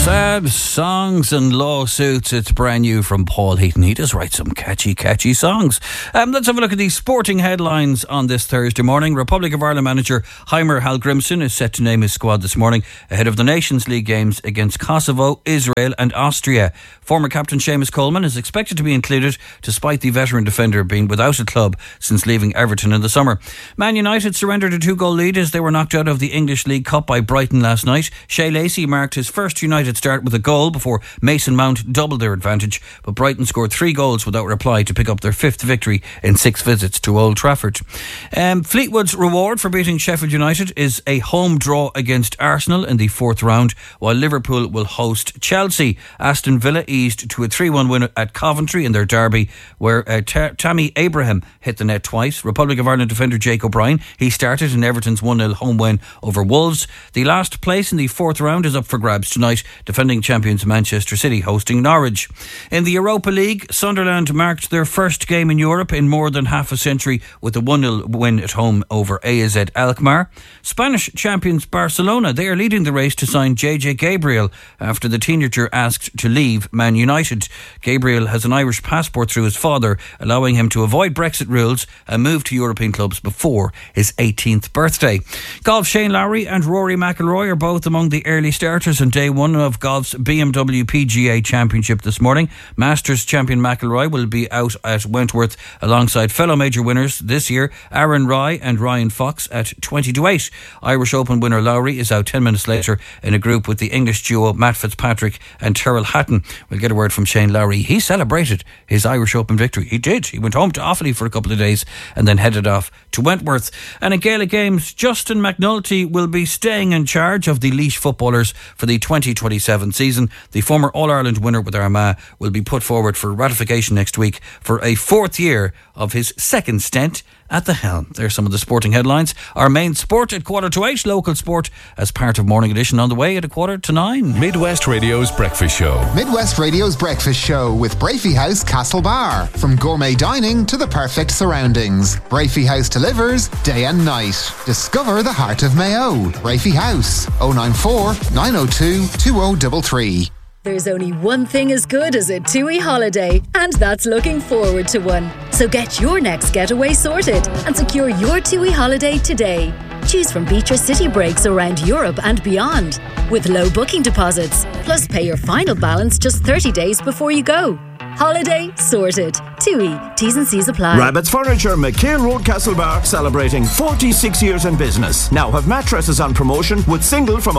Sad songs and lawsuits. It's brand new from Paul Heaton. He does write some catchy songs. Let's have a look at the sporting headlines on this Thursday morning. Republic of Ireland manager Heimer Hallgrimsson is set to name his squad this morning ahead of the Nations League games against Kosovo, Israel and Austria. Former captain Seamus Coleman is expected to be included despite the veteran defender being without a club since leaving Everton in the summer. Man United surrendered a 2-goal lead as they were knocked out of the English League Cup by Brighton last night. Shea Lacey marked his first United start with a goal before Mason Mount doubled their advantage, but Brighton scored 3 goals without reply to pick up their 5th victory in 6 visits to Old Trafford. Fleetwood's reward for beating Sheffield United is a home draw against Arsenal in the 4th round, while Liverpool will host Chelsea. Aston Villa eased to a 3-1 win at Coventry in their derby, where Tammy Abraham hit the net twice. Republic of Ireland defender Jake O'Brien, he started in Everton's 1-0 home win over Wolves. The last place in the 4th round is up for grabs tonight, defending champions Manchester City hosting Norwich. In the Europa League, Sunderland marked their first game in Europe in more than half a century with a 1-0 win at home over AZ Alkmaar. Spanish champions Barcelona, they are leading the race to sign JJ Gabriel after the teenager asked to leave Man United. Gabriel has an Irish passport through his father, allowing him to avoid Brexit rules and move to European clubs before his 18th birthday. Golf, Shane Lowry and Rory McIlroy are both among the early starters on day 1 of golf's BMW PGA Championship this morning. Masters champion McIlroy will be out at Wentworth alongside fellow major winners this year, Aaron Rai and Ryan Fox at 20-8. Irish Open winner Lowry is out 10 minutes later in a group with the English duo Matt Fitzpatrick and Tyrrell Hatton. We'll get a word from Shane Lowry. He celebrated his Irish Open victory. He did. He went home to Offaly for a couple of days and then headed off to Wentworth. And in Gaelic Games, Justin McNulty will be staying in charge of the Laois footballers for the 2027 season. The former All-Ireland winner with Armagh will be put forward for ratification next week for a 4th year of his 2nd stint at the helm. There's some of the sporting headlines. Our main sport at 7:45, local sport as part of Morning Edition on the way at 9:15. Midwest Radio's Breakfast Show. Midwest Radio's Breakfast Show with Brafey House Castlebar. From gourmet dining to the perfect surroundings, Brafey House delivers day and night. Discover the heart of Mayo. Brafey House, 094 902 2033. There's only one thing as good as a TUI holiday, and that's looking forward to one. So get your next getaway sorted and secure your TUI holiday today. Choose from beach or city breaks around Europe and beyond, with low booking deposits. Plus pay your final balance just 30 days before you go. Holiday sorted. TUI. T's and C's apply. Rabbit's Furniture, McHale Road, Castlebar, celebrating 46 years in business. Now have mattresses on promotion with single from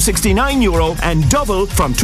€169 and double from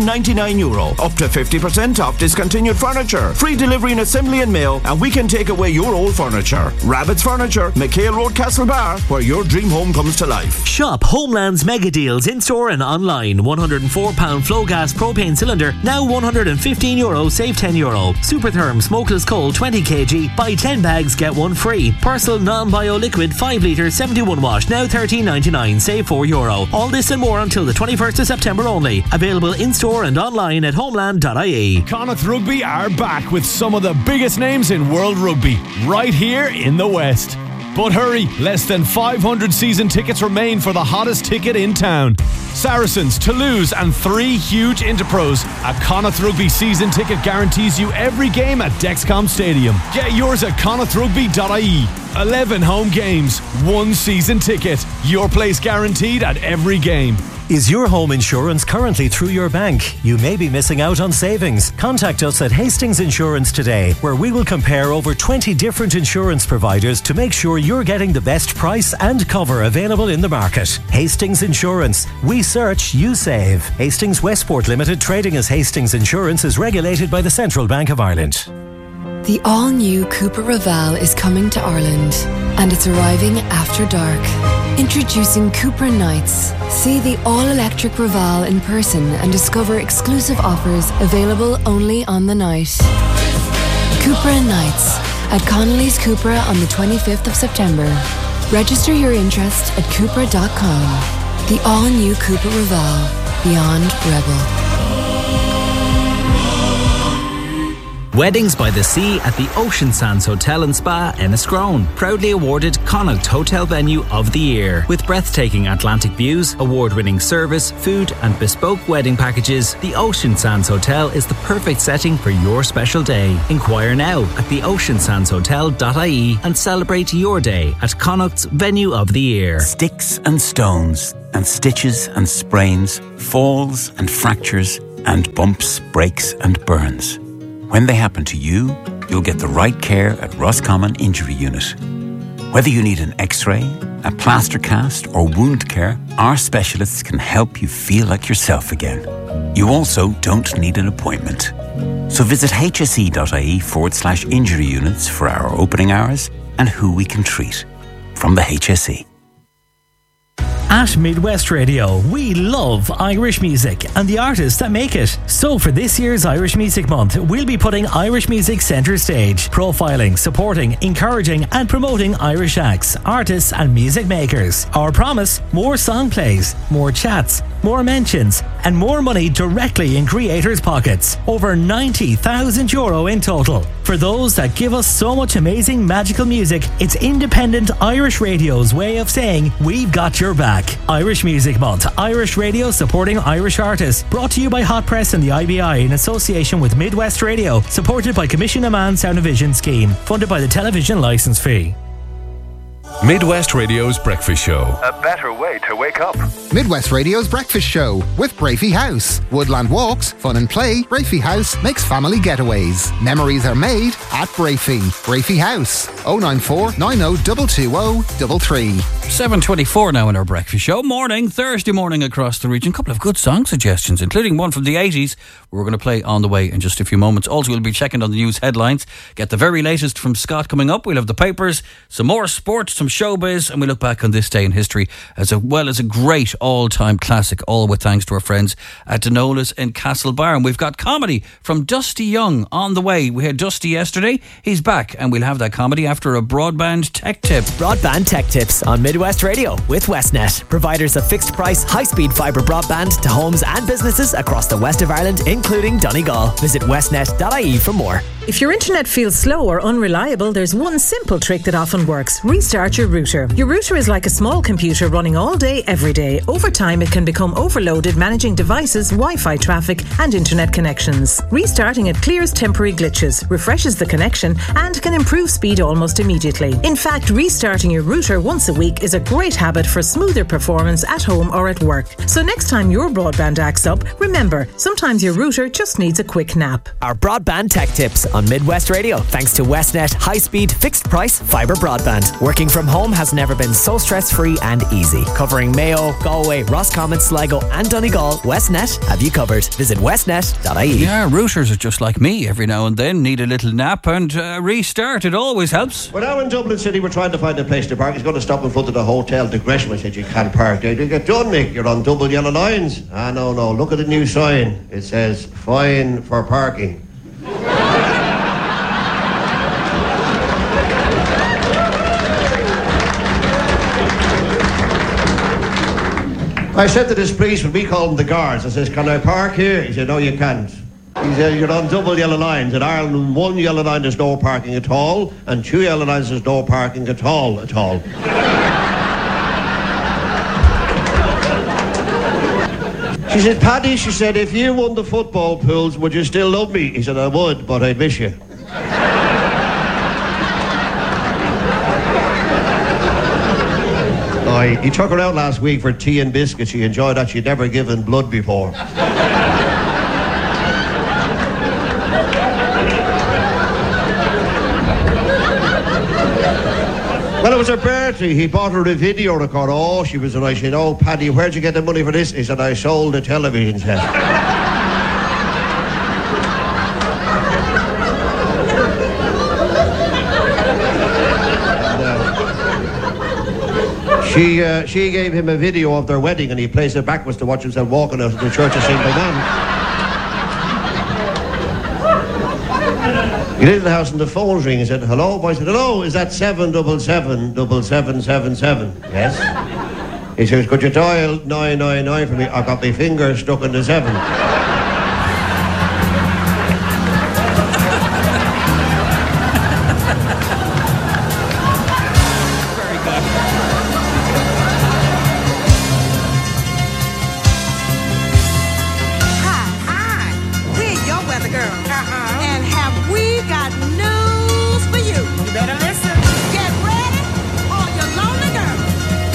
€299. Up to 50% off discontinued furniture. Free delivery and assembly in mail, and we can take away your old furniture. Rabbit's Furniture, McHale Road, Castlebar, where your dream home comes to life. Shop Homeland's mega deals in store and online. £104 flow gas propane cylinder, now €115, save €10. Supertherm smokeless coal 20 kg, buy 10 bags get 1 free. Persil non-bio liquid 5 litre 71 watt, now €13.99, save €4. All this and more until the 21st of September only. Available in store and online at homeland.ie. Connacht Rugby are back with some of the biggest names in world rugby, right here in the West. But hurry, less than 500 season tickets remain for the hottest ticket in town. Saracens, Toulouse and 3 huge Interpros. A Connacht Rugby season ticket guarantees you every game at Dexcom Stadium. Get yours at connachtrugby.ie. 11 home games, 1 season ticket. Your place guaranteed at every game. Is your home insurance currently through your bank? You may be missing out on savings. Contact us at Hastings Insurance today, where we will compare over 20 different insurance providers to make sure you're getting the best price and cover available in the market. Hastings Insurance. We search, you save. Hastings Westport Limited, trading as Hastings Insurance, is regulated by the Central Bank of Ireland. The all-new Cupra Raval is coming to Ireland, and it's arriving after dark. Introducing Cupra Nights. See the all-electric Raval in person and discover exclusive offers available only on the night. Cupra Nights at Connolly's Cupra on the 25th of September. Register your interest at Cupra.com. The all-new Cupra Raval. Beyond Rebel. Weddings by the Sea at the Ocean Sands Hotel and Spa, Enniscrone. Proudly awarded Connacht Hotel Venue of the Year. With breathtaking Atlantic views, award-winning service, food and bespoke wedding packages, the Ocean Sands Hotel is the perfect setting for your special day. Inquire now at theoceansandshotel.ie and celebrate your day at Connacht's Venue of the Year. Sticks and stones and stitches and sprains, falls and fractures and bumps, breaks and burns. When they happen to you, you'll get the right care at Roscommon Injury Unit. Whether you need an x-ray, a plaster cast or wound care, our specialists can help you feel like yourself again. You also don't need an appointment. So visit hse.ie/injury units for our opening hours and who we can treat. From the HSE. At Midwest Radio, we love Irish music and the artists that make it. So for this year's Irish Music Month, we'll be putting Irish music centre stage, profiling, supporting, encouraging and promoting Irish acts, artists and music makers. Our promise, more song plays, more chats, more mentions and more money directly in creators' pockets. Over €90,000 in total. For those that give us so much amazing magical music, it's independent Irish radio's way of saying we've got your back. Irish Music Month, Irish Radio supporting Irish artists. Brought to you by Hot Press and the IBI in association with Midwest Radio. Supported by Commission Amman Sound and Vision Scheme. Funded by the television licence fee. Midwest Radio's Breakfast Show. A better way to wake up. Midwest Radio's Breakfast Show with Brafey House. Woodland walks, fun and play. Brafey House makes family getaways. Memories are made at Brafey. Brafey House. 094 90 220 33. 7:24 now in our breakfast show. Morning, Thursday morning across the region. A couple of good song suggestions, including one from the 80s we're going to play on the way in just a few moments. Also, we'll be checking on the news headlines. Get the very latest from Scott coming up. We'll have the papers, some more sports, some showbiz, and we look back on this day in history as well as a great all-time classic, all with thanks to our friends at Denola's in Castlebar. And we've got comedy from Dusty Young on the way. We had Dusty yesterday. He's back, and we'll have that comedy after a broadband tech tip. Broadband tech tips on Midwest Radio with Westnet, providers of fixed price, high-speed fibre broadband to homes and businesses across the west of Ireland, including Donegal. Visit westnet.ie for more. If your internet feels slow or unreliable, there's one simple trick that often works. Restart your router. Your router is like a small computer running all day, every day. Over time, it can become overloaded managing devices, Wi-Fi traffic and internet connections. Restarting it clears temporary glitches, refreshes the connection and can improve speed almost immediately. In fact, restarting your router once a week is a great habit for smoother performance at home or at work. So next time your broadband acts up, remember, sometimes your router just needs a quick nap. Our broadband tech tips on Midwest Radio, thanks to Westnet high-speed, fixed-price fibre broadband. Working from home has never been so stress-free and easy. Covering Mayo, Galway, Roscommon, Sligo and Donegal, Westnet have you covered. Visit westnet.ie. Yeah, routers are just like me. Every now and then need a little nap and restart. It always helps. We're now in Dublin City. We're trying to find a place to park. He's going to stop in front of the Hotel de Gresham. I said, you can't park there. You get done, Mick. You're on double yellow lines. No. Look at the new sign. It says, fine for parking. I said to this policeman, we call them the guards, I says, can I park here? He said, no, you can't. He said, you're on double yellow lines. In Ireland, one yellow line there's no parking at all, and two yellow lines there's no parking at all. She said, Paddy, she said, if you won the football pools, would you still love me? He said, I would, but I'd miss you. He took her out last week for tea and biscuits. She enjoyed that. She'd never given blood before. Well, it was her birthday. He bought her a video recorder. Oh, she was nice. She said, oh, Paddy, where'd you get the money for this? He said, I sold a television set. She gave him a video of their wedding and he plays it backwards to watch himself walking out of the Church of St. Bernard. He did in the house and the phone's ringing. He said, hello? Boy said, hello, is that 777-7777? Yes. He says, could you dial 999 for me? I've got my finger stuck in the 7. weather girl. And have we got